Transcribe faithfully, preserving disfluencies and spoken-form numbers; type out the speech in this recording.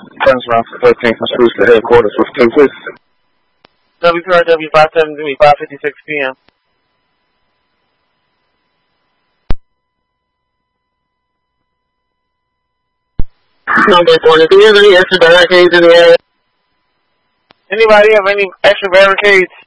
Transfer for thirteen from Spruce to headquarters with ten, please. W P R W five seven three, five fifty-six p m Number twenty-three, is any extra barricades in the area? Anybody have any extra barricades?